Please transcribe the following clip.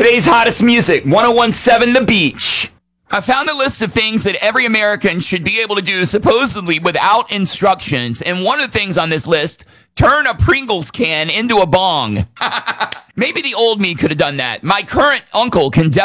Today's hottest music, 1017 The Beach. I found a list of things that every American should be able to do supposedly without instructions. And one of the things on this list, turn a Pringles can into a bong. Maybe the old me could have done that. My current uncle can definitely